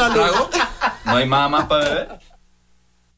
la luz. trago, no hay nada más para beber.